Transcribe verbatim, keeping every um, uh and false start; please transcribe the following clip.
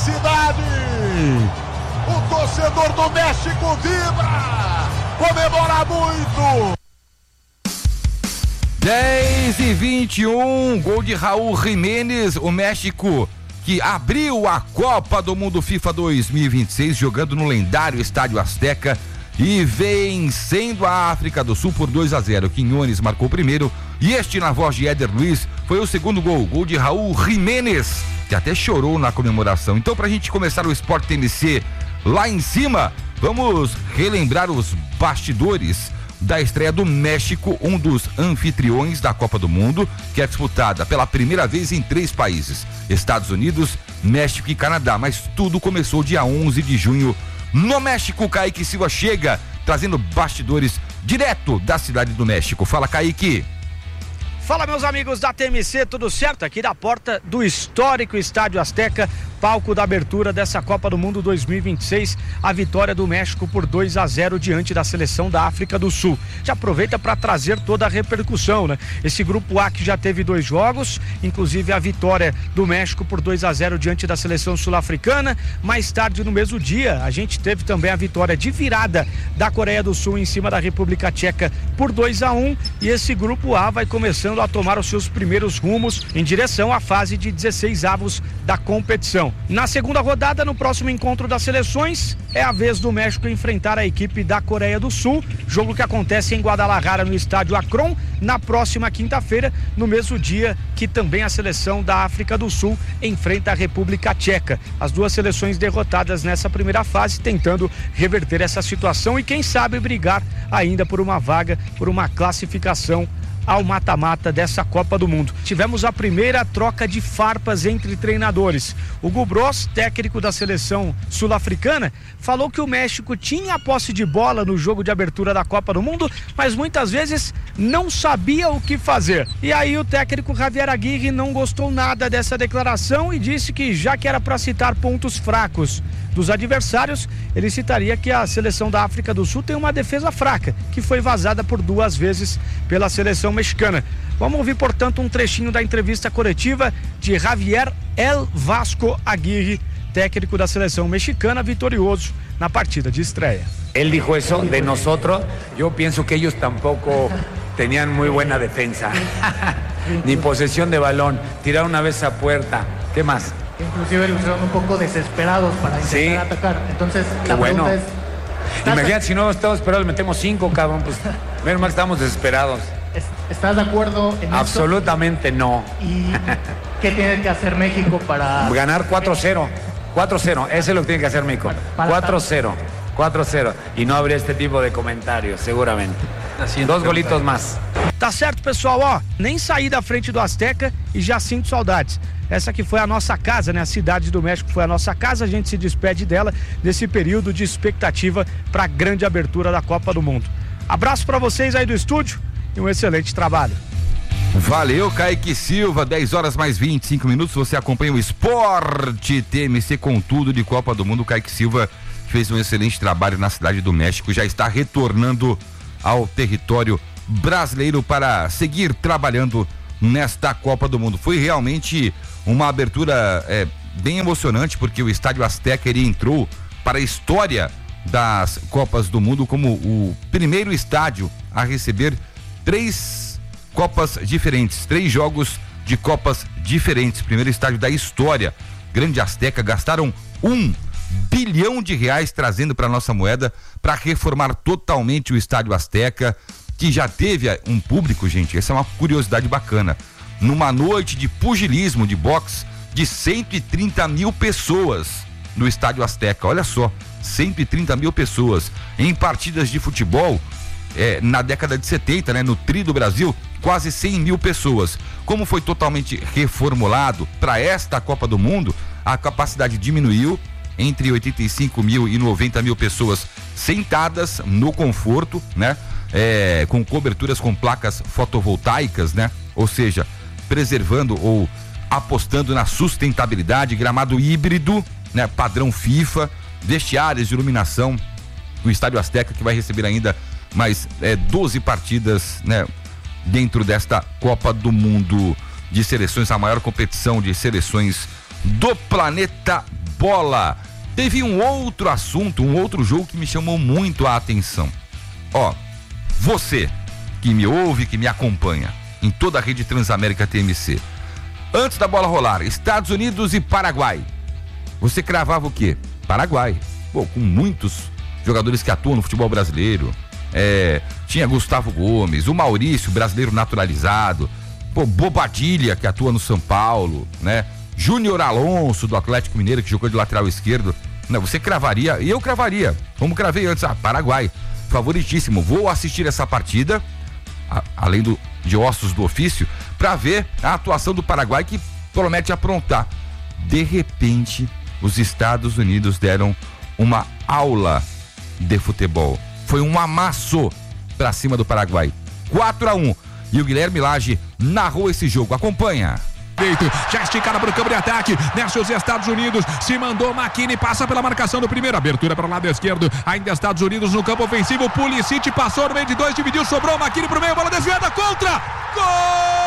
felicidade. O torcedor do México vibra, comemora muito. dez e vinte e um, gol de Raul Jiménez, o México que abriu a Copa do Mundo FIFA dois mil e vinte e seis jogando no lendário Estádio Azteca e vencendo a África do Sul por dois a zero. Quinones marcou o primeiro e este, na voz de Éder Luiz, foi o segundo gol, gol de Raul Jiménez, que até chorou na comemoração. Então, pra gente começar o Sport T M C lá em cima, vamos relembrar os bastidores da estreia do México, um dos anfitriões da Copa do Mundo, que é disputada pela primeira vez em três países, Estados Unidos, México e Canadá, mas tudo começou dia onze de junho no México. Kaique Silva chega trazendo bastidores direto da cidade do México. Fala, Kaique. Fala, meus amigos da T M C, tudo certo? Aqui da porta do histórico Estádio Azteca, palco da abertura dessa Copa do Mundo dois mil e vinte e seis, a vitória do México por dois a zero diante da seleção da África do Sul. Já aproveita para trazer toda a repercussão, né? Esse grupo A que já teve dois jogos, inclusive a vitória do México por dois a zero diante da seleção sul-africana. Mais tarde no mesmo dia, a gente teve também a vitória de virada da Coreia do Sul em cima da República Tcheca por dois a um, e esse grupo A vai começando a tomar os seus primeiros rumos em direção à fase de dezesseis avos da competição. Na segunda rodada, no próximo encontro das seleções, é a vez do México enfrentar a equipe da Coreia do Sul, jogo que acontece em Guadalajara, no estádio Akron, na próxima quinta-feira, no mesmo dia que também a seleção da África do Sul enfrenta a República Tcheca. As duas seleções derrotadas nessa primeira fase, tentando reverter essa situação e quem sabe brigar ainda por uma vaga, por uma classificação ao mata-mata dessa Copa do Mundo. Tivemos a primeira troca de farpas entre treinadores. O Hugo Bross, técnico da seleção sul-africana, falou que o México tinha a posse de bola no jogo de abertura da Copa do Mundo, mas muitas vezes não sabia o que fazer. E aí o técnico Javier Aguirre não gostou nada dessa declaração e disse que, já que era para citar pontos fracos dos adversários, ele citaria que a seleção da África do Sul tem uma defesa fraca, que foi vazada por duas vezes pela seleção mexicana. Vamos ouvir, portanto, um trechinho da entrevista coletiva de Javier El Vasco Aguirre, técnico da seleção mexicana, vitorioso na partida de estreia. Él dijo eso de nosotros. Yo pienso que ellos tampoco tenían muy buena defensa, ni posesión de balón, tiraron una vez a puerta. ¿Qué más? Inclusive los hicieron un poco desesperados para intentar sí. atacar. Entonces, qué la bueno. pregunta es... Imagínate, si no estamos esperados, metemos cinco, cabrón. Pues menos mal estamos desesperados. ¿Estás de acuerdo en Absolutamente esto? No. ¿Y qué tiene que hacer México para... ganar cuatro cero. cuatro cero, eso es lo que tiene que hacer México. cuatro cero. cuatro cero. Y no habría este tipo de comentarios, seguramente. Dos golitos mais. Tá certo, pessoal, ó, nem saí da frente do Azteca e já sinto saudades. Essa que foi a nossa casa, né? A cidade do México foi a nossa casa, a gente se despede dela nesse período de expectativa para a grande abertura da Copa do Mundo. Abraço para vocês aí do estúdio e um excelente trabalho. Valeu, Kaique Silva, dez horas mais vinte e cinco minutos, você acompanha o Sport T M C com tudo de Copa do Mundo. O Kaique Silva fez um excelente trabalho na cidade do México, já está retornando ao território brasileiro para seguir trabalhando nesta Copa do Mundo. Foi realmente uma abertura é, bem emocionante, porque o Estádio Azteca ele entrou para a história das Copas do Mundo como o primeiro estádio a receber três Copas diferentes, três jogos de Copas diferentes, primeiro estádio da história. Grande Azteca, gastaram um bilhão de reais trazendo para nossa moeda para reformar totalmente o Estádio Azteca, que já teve um público, gente, essa é uma curiosidade bacana, numa noite de pugilismo, de boxe, de cento e trinta mil pessoas no Estádio Azteca. Olha só, cento e trinta mil pessoas em partidas de futebol. É, na década de setenta, né, no Tri do Brasil, quase cem mil pessoas. Como foi totalmente reformulado para esta Copa do Mundo, a capacidade diminuiu entre oitenta e cinco mil e noventa mil pessoas sentadas no conforto, né? É, com coberturas com placas fotovoltaicas, né? Ou seja, preservando ou apostando na sustentabilidade, gramado híbrido, né? Padrão FIFA, vestiários de iluminação. O Estádio Azteca, que vai receber ainda mais é, doze partidas, né? Dentro desta Copa do Mundo de seleções, a maior competição de seleções do planeta bola. Teve um outro assunto, um outro jogo que me chamou muito a atenção. Ó, você que me ouve, que me acompanha em toda a rede Transamérica T M C. Antes da bola rolar, Estados Unidos e Paraguai. Você cravava o quê? Paraguai. Pô, com muitos jogadores que atuam no futebol brasileiro. É, tinha Gustavo Gomes, o Maurício, brasileiro naturalizado. Pô, Bobadilha, que atua no São Paulo, né? Júnior Alonso, do Atlético Mineiro, que jogou de lateral esquerdo. Não, você cravaria, e eu cravaria. Como cravei antes, ah, Paraguai. Favoritíssimo. Vou assistir essa partida, a, além do, de ossos do ofício, para ver a atuação do Paraguai, que promete aprontar. De repente, os Estados Unidos deram uma aula de futebol. Foi um amasso pra cima do Paraguai. quatro a um. E o Guilherme Lage narrou esse jogo. Acompanha. Feito, já esticada para o campo de ataque, desce os Estados Unidos, se mandou Makini, passa pela marcação do primeiro, abertura para o lado esquerdo, ainda Estados Unidos no campo ofensivo, Pulisic passou no meio de dois, dividiu, sobrou Makini para o meio, bola desviada, contra, gol!